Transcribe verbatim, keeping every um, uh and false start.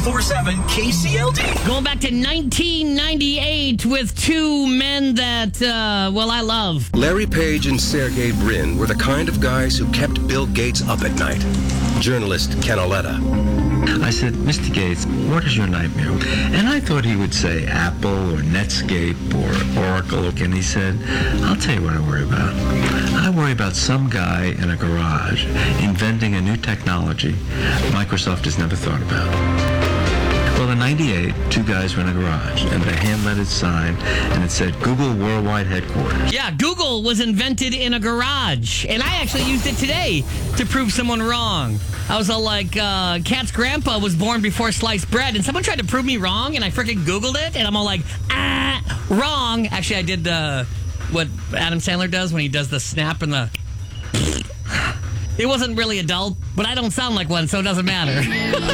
four seven K C L D. Going back to nineteen ninety-eight with two men that, uh, well, I love. Larry Page and Sergey Brin were the kind of guys who kept Bill Gates up at night. Journalist Ken Auletta. I said, Mister Gates, what is your nightmare? And I thought he would say Apple or Netscape or Oracle. And he said, I'll tell you what I worry about. I worry about some guy in a garage inventing a new technology Microsoft has never thought about. Well, in ninety-eight, two guys were in a garage, and they hand-lettered sign, and it said, Google Worldwide Headquarters. Yeah, Google was invented in a garage, and I actually used it today to prove someone wrong. I was all like, uh, Kat's grandpa was born before sliced bread, and someone tried to prove me wrong, and I freaking Googled it, and I'm all like, ah, wrong. Actually, I did uh, what Adam Sandler does when he does the snap and the... It wasn't really adult, but I don't sound like one, so it doesn't matter.